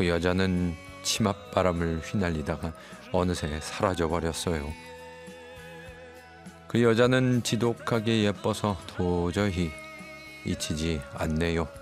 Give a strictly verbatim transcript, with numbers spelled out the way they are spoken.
그 여자는 치맛바람을 휘날리다가 어느새 사라져 버렸어요. 그 여자는 지독하게 예뻐서 도저히 잊히지 않네요.